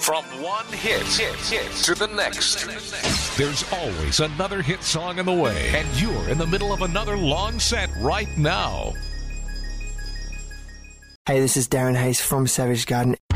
From one hit to the next. There's always another hit song in the way, and you're in the middle of another long set right now. Hey, this is Darren Hayes from Savage Garden.